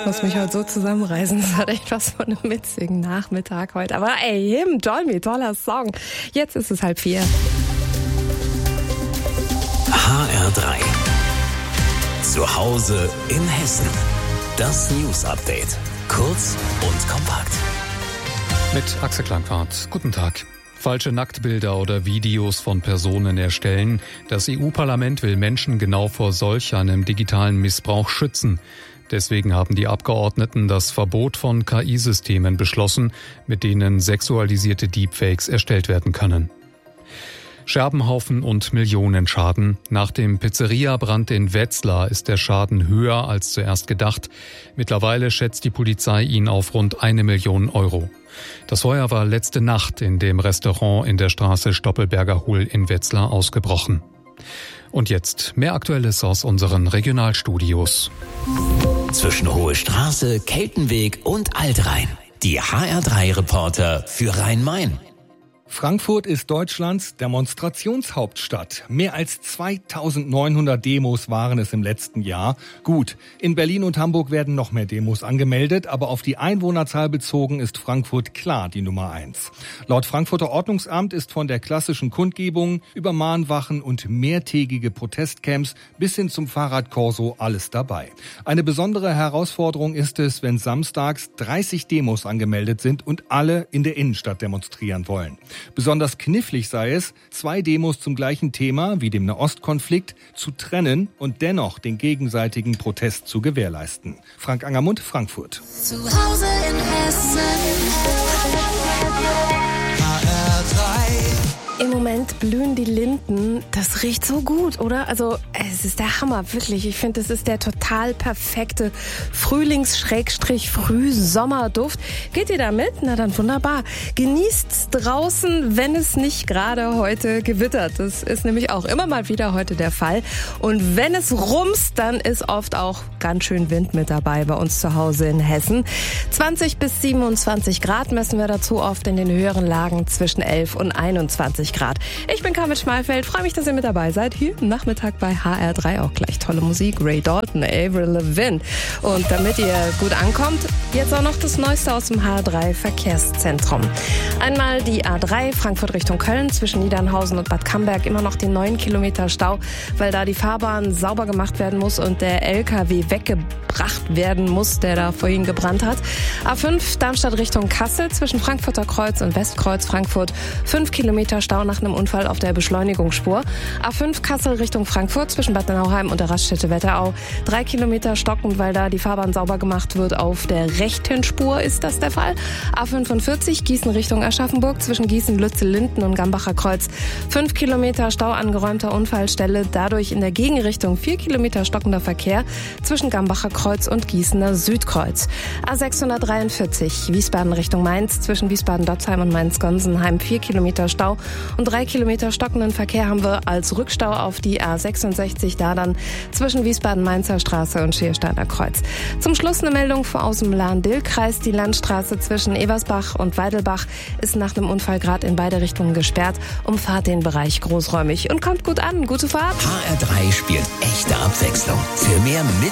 Ich muss mich heute so zusammenreißen. Das hat echt was von einem witzigen Nachmittag heute. Aber ey, Dolmy, toller Song. Jetzt ist es 3:30. HR3. Zu Hause in Hessen. Das News-Update. Kurz und kompakt. Mit Axel Klangfahrt. Guten Tag. Falsche Nacktbilder oder Videos von Personen erstellen. Das EU-Parlament will Menschen genau vor solch einem digitalen Missbrauch schützen. Deswegen haben die Abgeordneten das Verbot von KI-Systemen beschlossen, mit denen sexualisierte Deepfakes erstellt werden können. Scherbenhaufen und Millionenschaden. Nach dem Pizzeria-Brand in Wetzlar ist der Schaden höher als zuerst gedacht. Mittlerweile schätzt die Polizei ihn auf rund 1 Million Euro. Das Feuer war letzte Nacht in dem Restaurant in der Straße Stoppelberger Hohl in Wetzlar ausgebrochen. Und jetzt mehr Aktuelles aus unseren Regionalstudios. Zwischen Hohe Straße, Keltenweg und Altrhein. Die HR3-Reporter für Rhein-Main. Frankfurt ist Deutschlands Demonstrationshauptstadt. Mehr als 2900 Demos waren es im letzten Jahr. Gut, in Berlin und Hamburg werden noch mehr Demos angemeldet, aber auf die Einwohnerzahl bezogen ist Frankfurt klar die Nummer 1. Laut Frankfurter Ordnungsamt ist von der klassischen Kundgebung über Mahnwachen und mehrtägige Protestcamps bis hin zum Fahrradkorso alles dabei. Eine besondere Herausforderung ist es, wenn samstags 30 Demos angemeldet sind und alle in der Innenstadt demonstrieren wollen. Besonders knifflig sei es, 2 Demos zum gleichen Thema wie dem Nahostkonflikt zu trennen und dennoch den gegenseitigen Protest zu gewährleisten. Frank Angermund, Frankfurt. Zu Hause in Hessen. Im Moment blühen die Linden. Das riecht so gut, oder? Also, es ist der Hammer, wirklich. Ich finde, es ist der total perfekte Frühlings-Frühsommerduft. Geht ihr damit? Na dann wunderbar. Genießt's draußen, wenn es nicht gerade heute gewittert. Das ist nämlich auch immer mal wieder heute der Fall. Und wenn es rumst, dann ist oft auch ganz schön Wind mit dabei bei uns zu Hause in Hessen. 20 bis 27 Grad messen wir dazu, oft in den höheren Lagen zwischen 11 und 21 Grad. Ich bin Carmen Schmalfeld, freue mich, dass ihr mit dabei seid. Hier am Nachmittag bei HR3 auch gleich tolle Musik. Ray Dalton, Avril Lavigne. Und damit ihr gut ankommt, jetzt auch noch das Neueste aus dem HR3 Verkehrszentrum. Einmal die A3 Frankfurt Richtung Köln zwischen Niedernhausen und Bad Camberg immer noch die 9 Kilometer Stau, weil da die Fahrbahn sauber gemacht werden muss und der LKW weggebracht werden muss, der da vorhin gebrannt hat. A5 Darmstadt Richtung Kassel zwischen Frankfurter Kreuz und Westkreuz Frankfurt 5 Kilometer Stau nach einem Unfall auf der Beschleunigungsspur. A5 Kassel Richtung Frankfurt zwischen Bad Nauheim und der Raststätte Wetterau 3 Kilometer stockend, weil da die Fahrbahn sauber gemacht wird. Auf der rechten Spur ist das der Fall. A45 Gießen Richtung Aschaffenburg zwischen Gießen, Lützel-Linden und Gambacher Kreuz 5 Kilometer Stau angeräumter Unfallstelle. Dadurch in der Gegenrichtung 4 Kilometer stockender Verkehr zwischen Gambacher Kreuz und Gießener Südkreuz. A643 Wiesbaden Richtung Mainz zwischen Wiesbaden-Dotzheim und Mainz-Gonsenheim 4 Kilometer Stau und 3 Kilometer stockenden Verkehr haben wir als Rückstau auf die A66, da dann zwischen Wiesbaden-Mainzer Straße und Schiersteiner Kreuz. Zum Schluss eine Meldung aus dem Lahn-Dill-Kreis. Die Landstraße zwischen Eversbach und Weidelbach ist nach einem Unfall gerade in beide Richtungen gesperrt. Umfahrt den Bereich großräumig und kommt gut an. Gute Fahrt. HR3 spielt echte Abwechslung für mehr Mit